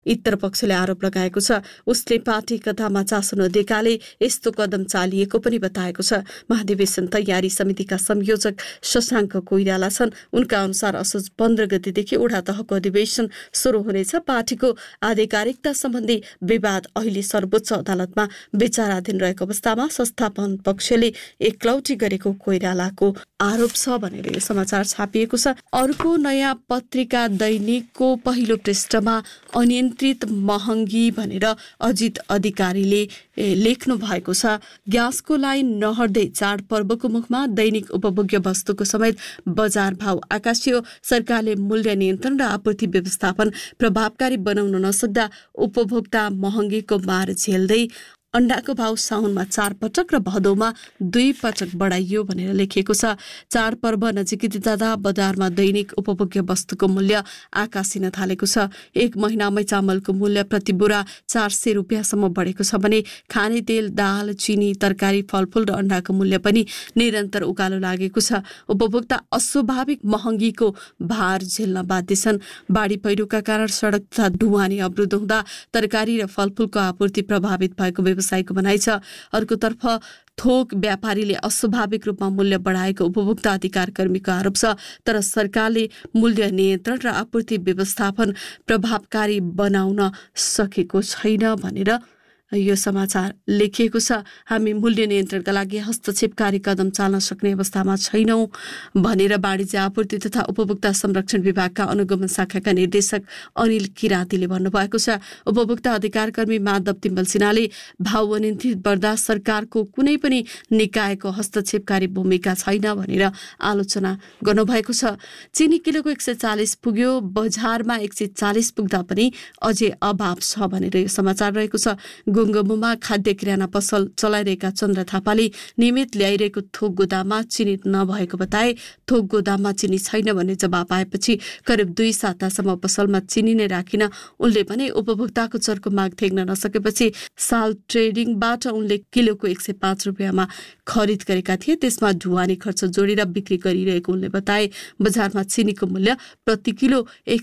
इतर पक्षले आरोप लगाएको छ। उसले पार्टी कथामा चासो नदिएकाले यस्तो कदम चालिएको पनि बताएको छ। महाधिवेशन तयारी समितिका संयोजक शशाङ्क कोइराला छन्। उनका अनुसार असोज 15 गतेदेखि वडा तहको अधिवेशन सुरु हुनेछ। पार्टीको आधिकारिकता सम्बन्धी विवाद अहिले सर्वोच्च अदालतमा विचाराधीन रहेको अवस्थामा संस्थापन पक्षले एकलौटी गरेको कोइरालाको आरोप छ भनेर यो समाचार छापिएको छ। अर्को नयाँ पत्रिका दैनिकको पहिलो पृष्ठमा अनियन्त्रित महँगी भनेर अजित अधिकारीले लेख्नु भएको छ। ग्यासको लाइन नहर्दै चाडपर्वको मुखमा दैनिक उपभोग्य वस्तुको समेत बजार भाव आकाशियो। सरकारले मूल्य नियन्त्रण र आपूर्ति व्यवस्थापन प्रभावकारी बनाउन नसक्दा उपभोक्ता महँगीको मार झेल्दै अण्डाको भाव साउनमा 4 पटक र भदौमा 2 पटक बढाइयो भनेर लेखिएको छ। चाडपर्व नजिकै जाँदा बजारमा दैनिक उपभोग्य वस्तुको मूल्य आकाशिन थालेको छ। एक महिनामै चामलको मूल्य प्रति बोरा 400 रुपियाँसम्म बढेको छ भने खाने तेल, दाल, चिनी, तरकारी, फलफूल र अण्डाको मूल्य पनि निरन्तर उकालो लागेको छ। उपभोक्ता अस्वाभाविक महँगीको भार झेल्न बाध्य छन्। बाढी पहिरोका कारण सडक तथा ढुवानी अवरुद्ध हुँदा तरकारी र फलफूलको आपूर्ति प्रभावित भएको व्यवसायको भनाइ छ। अर्कोतर्फ थोक व्यापारीले अस्वाभाविक रूपमा मूल्य बढाएको उपभोक्ता अधिकार कर्मीको आरोप छ। तर सरकारले मूल्य नियन्त्रण र आपूर्ति व्यवस्थापन प्रभावकारी बनाउन सकेको छैन भनेर यो समाचार लेखिएको छ। हामी मूल्य नियन्त्रणका लागि हस्तक्षेपकारी कदम चाल्न सक्ने अवस्थामा छैनौं भनेर वाणिज्य आपूर्ति तथा उपभोक्ता संरक्षण विभागका अनुगमन शाखाका निर्देशक अनिल किरातीले भन्नुभएको छ। उपभोक्ता अधिकार कर्मी माधव तिम्बल सिन्हाले भाव अनियन्त्रित बढ्दा सरकारको कुनै पनि निकायको हस्तक्षेपकारी भूमिका छैन भनेर आलोचना गर्नुभएको छ। चिनी किलोको 140 पुग्यो, बजारमा 140 पुग्दा पनि अझै अभाव छ भनेर यो समाचार रहेको छ। गुङ्गमुमा खाद्य किराना पसल चलाइरहेका चन्द्र थापाले नियमित ल्याइरहेको थोक गोदाममा चिनी नभएको बताए। थोक गोदाममा चिनी छैन भन्ने जवाब आएपछि करिब 2 सातासम्म पसलमा चिनी नै राखिन उनले भने। उपभोक्ताको चर्को माग थेग्न नसकेपछि साल ट्रेडिङबाट उनले किलोको 105 रुपियाँमा खरिद गरेका थिए। त्यसमा ढुवानी खर्च जोडेर बिक्री गरिरहेको उनले बताए। बजारमा चिनीको मूल्य प्रति किलो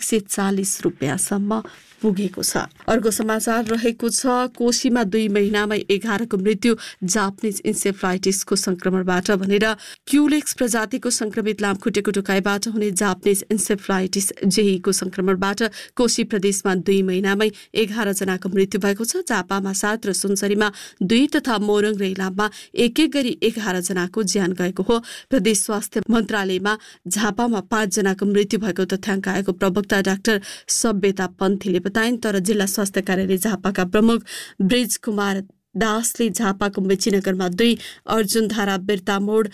140 रुपियाँसम्म पुगेको छ। अर्को समाचार रहेको छ कोशीमा 2 महिनामै 11 को मृत्यु जापानिज इन्सेफ्लाइटिसको संक्रमणबाट भनेर। क्युलेक्स प्रजातिको संक्रमित लामखुट्टेको टोकाइबाट हुने जापानिज इन्सेफ्लाइटिस जेईको संक्रमणबाट कोशी प्रदेशमा 2 महिनामै 11 जनाको मृत्यु भएको छ। झापामा 7 र सुनसरीमा 2 तथा मोरङ र इलाममा 1 गरी 11 जनाको ज्यान गएको हो। प्रदेश स्वास्थ्य मन्त्रालयमा झापामा 5 जनाको मृत्यु भएको तथ्याङ्क आएको प्रवक्ता डाक्टर सभ्यता पन्थीले बताइन्। तर जिल्ला स्वास्थ्य कार्यालय झापाका प्रमुख ब्रिज कुमार दासले झापाको मेचीनगरमा 2, अर्जुनधारा, बिर्तामोड,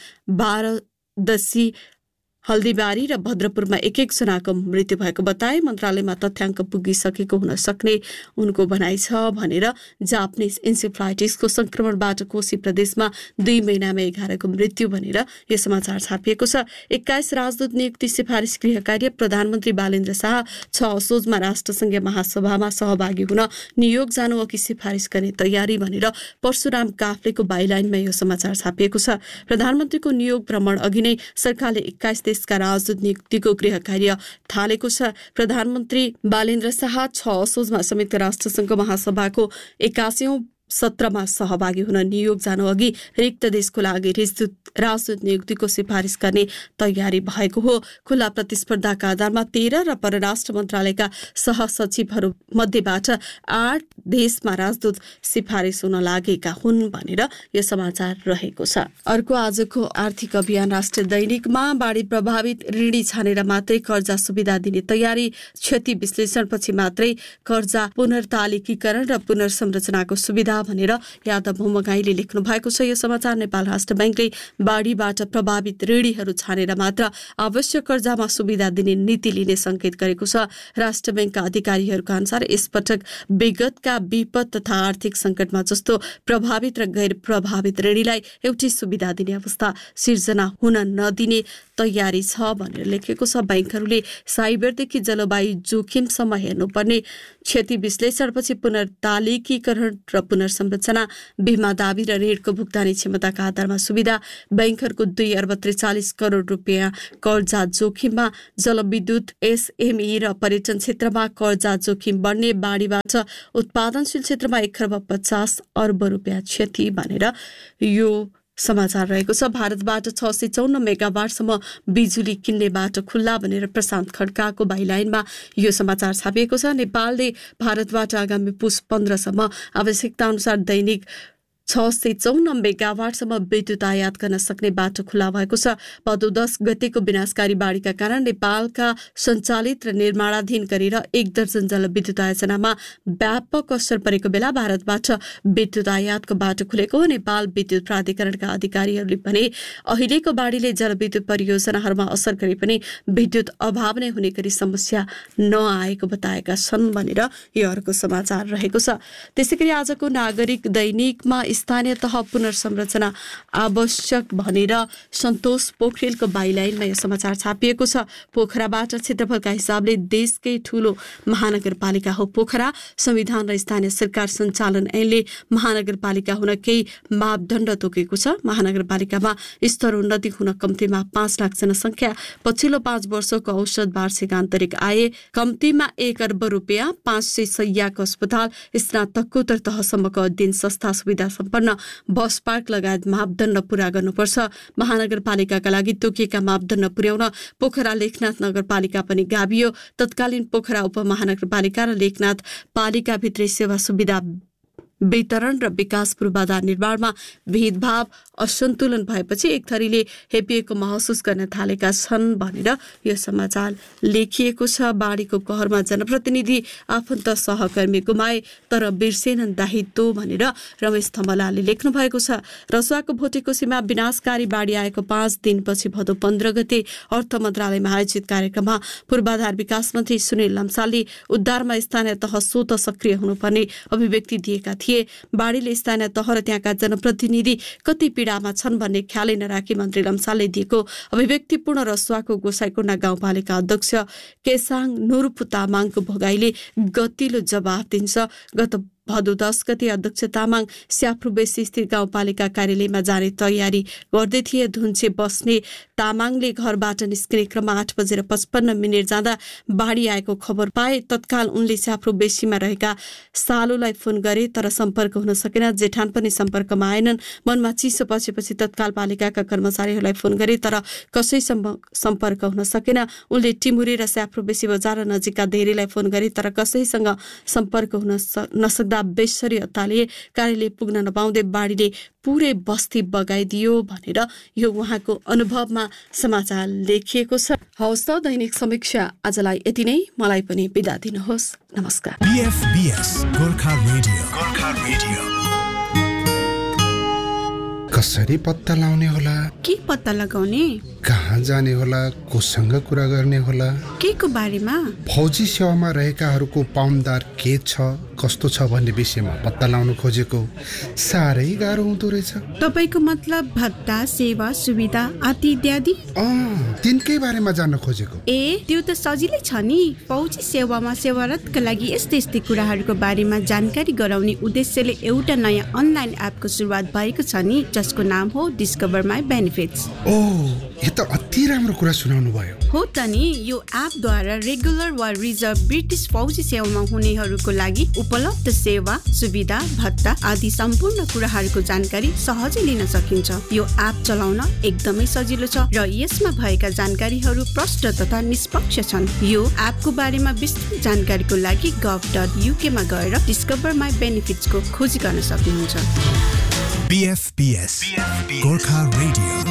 बारदसी, हल्दीबारी र भद्रपुरमा 1 जनाको मृत्यु भएको बताए। मन्त्रालयमा तथ्याङ्क पुगिसकेको हुन सक्ने उनको भनाइ छ भनेर। जापानिज इन्सेफ्लाइटिसको संक्रमणबाट कोशी प्रदेशमा 2 महिनामा 11 को मृत्यु भनेर यो समाचार छापिएको छ। 21 राजदूत नियुक्ति सिफारिस गृह कार्य। प्रधानमन्त्री बालेन्द्र शाह 6 असोजमा राष्ट्रसङ्घीय महासभामा सहभागी हुन न्युयोर्क जानु अघि सिफारिस गर्ने तयारी भनेर परशुराम काफ्लेको बाइलाइनमा यो समाचार छापिएको छ। प्रधानमन्त्रीको न्युयोर्क भ्रमण अघि नै सरकारले 21 देशका राजदूत नियुक्तिको गृह कार्य थालेको छ। प्रधानमन्त्री बालेन्द्र शाह 6 असोजमा संयुक्त राष्ट्रसङ्घको महासभाको 81औं सत्रमा सहभागी हुन न्युयोर्क जानु अघि रिक्त देशको लागि राजदूत नियुक्तिको सिफारिस गर्ने तयारी भएको हो। खुला प्रतिस्पर्धाका आधारमा 13 र परराष्ट्र मन्त्रालयका सहसचिवहरू मध्येबाट 8 देशमा राजदूत सिफारिस हुन लागेका हुन् भनेर यो समाचार रहेको छ। अर्को आजको आर्थिक अभियान राष्ट्रिय दैनिकमा बाढी प्रभावित ऋणी छानेर मात्रै कर्जा सुविधा दिने तयारी। क्षति विश्लेषणपछि मात्रै कर्जा पुनर्तालिकीकरण र पुनर्संरचनाको सुविधा भनेर यादव भूमगाईले लेख्नु भएको छ। यो समाचार नेपाल राष्ट्र बैंकले बाढीबाट प्रभावित ऋणीहरू छानेर मात्र आवश्यक कर्जामा सुविधा दिने नीति लिने संकेत गरेको छ। राष्ट्र बैंकका अधिकारीहरूका अनुसार यसपटक विगतका विपद तथा आर्थिक संकटमा जस्तो प्रभावित र गैर प्रभावित ऋणीलाई एउटै सुविधा दिने अवस्था सिर्जना हुन नदिने तयारी छ भनेर लेखेको छ। बैंकहरूले साइबरदेखि जलवायु जोखिमसम्म हेर्नुपर्ने क्षति विश्लेषणपछि पुनर्तालिकीकरण र पुनर्संरचना, बीमा दावी र ऋणको भुक्तानी क्षमताका आधारमा सुविधा, बैंकहरूको 2 अर्ब 43 करोड रुपियाँ कर्जा जोखिममा, जलविद्युत, एसएमई र पर्यटन क्षेत्रमा कर्जा जोखिम बढ्ने, बाढीबाट उत्पादनशील क्षेत्रमा 1 खर्ब 50 अर्ब रुपियाँ क्षति भनेर यो समाचार रहेको छ। भारतबाट 654 मेगावाटसम्म बिजुली किन्ने बाटो खुल्ला भनेर प्रशान्त खड्काको बाइलाइनमा यो समाचार छापिएको छ। नेपालले भारतबाट आगामी पुस 15 सम्म आवश्यकता अनुसार दैनिक 654 मेगावाटसम्म विद्युत आयात गर्न सक्ने बाटो खुल्ला भएको छ। भदौ 10 गतेको विनाशकारी बाढीका कारण नेपालका सञ्चालित र निर्माणाधीन गरेर 1 दर्जन जलविद्युत आयोजनामा व्यापक असर परेको बेला भारतबाट विद्युत आयातको बाटो खुलेको हो। नेपाल विद्युत प्राधिकरणका अधिकारीहरूले भने अहिलेको बाढीले जलविद्युत परियोजनाहरूमा असर गरे पनि विद्युत अभाव नै हुने गरी समस्या नआएको बताएका छन् भनेर यो अर्को समाचार रहेको छ। त्यसैगरी आजको नागरिक दैनिकमा स्थानीय तह पुनर्संरचना आवश्यक भनेर सन्तोष पोखरेलको बाइलाइनमा यो समाचार छापिएको छ। पोखराबाट क्षेत्रफलका हिसाबले देशकै ठूलो महानगरपालिका हो पोखरा। संविधान र स्थानीय सरकार सञ्चालन ऐनले महानगरपालिका हुन केही मापदण्ड तोकेको छ। महानगरपालिकामा स्तरोन्नति हुन कम्तीमा 5 लाख जनसङ्ख्या, पछिल्लो 5 वर्षको औसत वार्षिक आन्तरिक आय कम्तीमा 1 अर्ब रुपियाँ, 500 शय्याको अस्पताल, स्नातकोत्तर तहसम्मको अध्ययन संस्था, सुविधा सम्पन्न बस पार्क लगायत मापदण्ड पूरा गर्नुपर्छ। महानगरपालिकाका लागि तोकिएका मापदण्ड पुर्याउन पोखरा लेखनाथ नगरपालिका पनि गाभियो। तत्कालीन पोखरा उपमहानगरपालिका र लेखनाथ पालिकाभित्रै सेवा सुविधा वितरण र विकास पूर्वाधार निर्माणमा भेदभाव असन्तुलन भएपछि एक थरीले हेपिएको महसुस गर्न थालेका छन् भनेर यो समाचार लेखिएको छ। बाढीको कहरमा जनप्रतिनिधि आफन्त सहकर्मी गुमाए तर बिर्सेनन् दायित्व भनेर रमेश थमलाले लेख्नु भएको छ। रसुवाको भोटेकोसीमा विनाशकारी बाढी आएको 5 दिनपछि भदौ 15 गते अर्थ मन्त्रालयमा आयोजित कार्यक्रममा पूर्वाधार विकास मन्त्री सुनिल लम्सालले उद्धारमा स्थानीय तह स्वतः सक्रिय हुनुपर्ने अभिव्यक्ति दिएका थिए। बाढीले स्थानीय तह र त्यहाँका जनप्रतिनिधि कति पीडामा छन् भन्ने ख्यालै नराखी मन्त्री लम्सालले दिएको अभिव्यक्तिपूर्ण रसुवाको गोसाइकोण्डा गाउँपालिका अध्यक्ष केसाङ नुरुपु तामाङको भोगाईले गतिलो जवाफ दिन्छ। गत भदौ 10 गते अध्यक्ष तामाङ स्याफ्रुबेसी स्थित गाउँपालिका कार्यालयमा जाने तयारी गर्दै थिए। धुन्चे बस्ने तामाङले घरबाट निस्किने क्रममा 8:55 जाँदा बाढी आएको खबर पाए। तत्काल उनले स्याफ्रुबेसीमा रहेका सालुलाई फोन गरे तर सम्पर्क हुन सकेन। जेठान पनि सम्पर्कमा आएनन्। मनमा चिसो पछेपछि तत्काल पालिकाका कर्मचारीहरूलाई फोन गरे तर कसैसँग सम्पर्क हुन सकेन। उनले टिमुरे र स्याफ्रुबेसी बजार नजिकका धेरैलाई फोन गरे तर कसैसँग सम्पर्क हुन नसक्दा बेसरी अत्तालिए। कार्यालय पुग्न नपाउँदै बाढीले पुरै बस्ती बगाइदियो भनेर यो उहाँको अनुभवमा समाचार लेखिएको छ। हवस् त दैनिक समीक्षा आजलाई यति नै। मलाई पनि बिदा दिनुहोस्। नमस्कार। BFBS गोर्खा रेडियो कसरी पत्ता लाउने होला, के पत्ता लगाउने, कहाँ जाने होला, कोसँग कुरा गर्ने होला, के को बारेमा, फौजी सेवामा रहेकाहरूको पाउन्दार के छ कस्तो छ भन्ने विषयमा पत्ता लाउन खोजेको साह्रै गाह्रो हुँदो रहेछ। तपाईको मतलब भत्ता, सेवा सुविधा आदि इत्यादि? तिनकै बारेमा जान्न खोजेको। त्यो त सजिलै छ नि। फौजी सेवामा सेवारतका लागि यस्तै कुराहरूको बारेमा जानकारी गराउने उद्देश्यले एउटा नयाँ अनलाइन एपको सुरुवात भएको छ नि, जसको नाम हो डिस्कभर माई बेनिफिट्स। यो त अति राम्रो कुरा सुनाउनु भयो। हो त नि। यो एपद्वारा रेगुलर वा रिजर्भ ब्रिटिस फौजी सेवामा हुनेहरूको लागि उपलब्ध सेवा सुविधा भत्ता आदि सम्पूर्ण कुराहरूको जानकारी सहजै लिन सकिन्छ। यो एप चलाउन एकदमै सजिलो छ र यसमा भएका जानकारीहरू प्रष्ट तथा निष्पक्ष छन्। यो एपको बारेमा विस्तृत जानकारीको लागि gov.uk मा गएर डिस्कभर माई बेनिफिट्सको खोजी गर्न सक्नुहुन्छ। BFBS Gorkha radio.